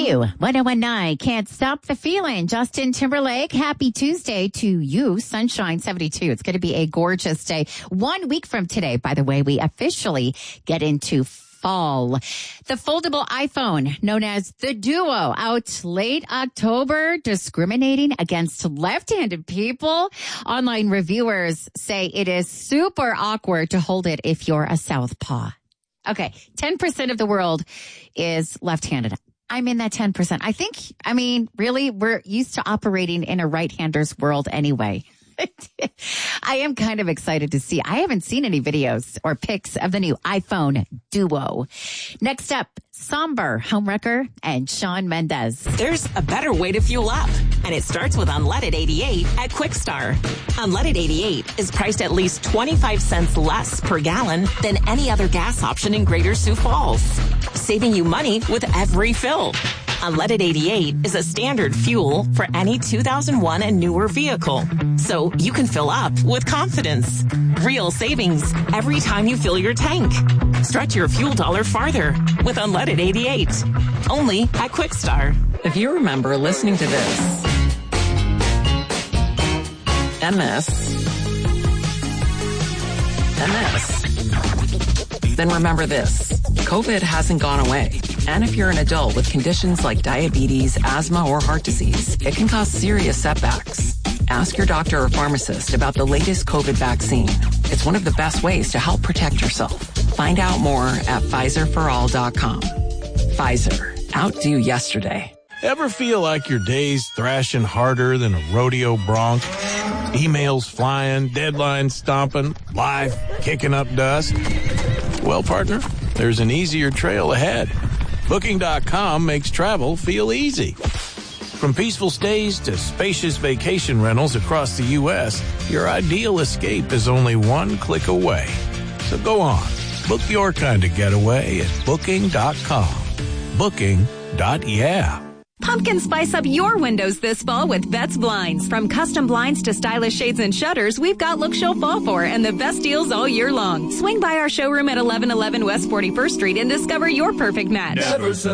Q 1019, Can't Stop the Feeling. Justin Timberlake, happy Tuesday to you. Sunshine 72. It's going to be a gorgeous day. 1 week from today, by the way, we officially get into fall. The foldable iPhone, known as the Duo, out late October, discriminating against left-handed people. Online reviewers say it is super awkward to hold it if you're a southpaw. Okay, 10% of the world is left-handed. I'm in that 10%. Really, we're used to operating in a right-hander's world anyway. I am kind of excited to see. I haven't seen any videos or pics of the new iPhone Duo. Next up, Somber, Homewrecker, and Shawn Mendes. There's a better way to fuel up, and it starts with Unleaded 88 at Quickstar. Unleaded 88 is priced at least 25 cents less per gallon than any other gas option in Greater Sioux Falls, saving you money with every fill. Unleaded 88 is a standard fuel for any 2001 and newer vehicle, so you can fill up with confidence. Real savings every time you fill your tank. Stretch your fuel dollar farther with Unleaded 88. Only at Quickstar. If you remember listening to this, and this, then remember this. COVID hasn't gone away. And if you're an adult with conditions like diabetes, asthma, or heart disease, it can cause serious setbacks. Ask your doctor or pharmacist about the latest COVID vaccine. It's one of the best ways to help protect yourself. Find out more at PfizerForAll.com. Pfizer. Outdo yesterday. Ever feel like your day's thrashing harder than a rodeo bronc? Emails flying, deadlines stomping, life kicking up dust? Well, partner, there's an easier trail ahead. Booking.com makes travel feel easy. From peaceful stays to spacious vacation rentals across the U.S., your ideal escape is only one click away. So go on, book your kind of getaway at Booking.com. Booking.yeah. Pumpkin spice up your windows this fall with Betts Blinds. From custom blinds to stylish shades and shutters, we've got look show fall for and the best deals all year long. Swing by our showroom at 1111 West 41st Street and discover your perfect match.